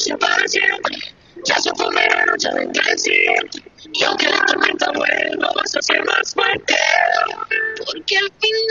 sea para siempre. Ya se fue la noche del desierto. Y aunque la tormenta vuelva, vas a ser más fuerte. Porque al final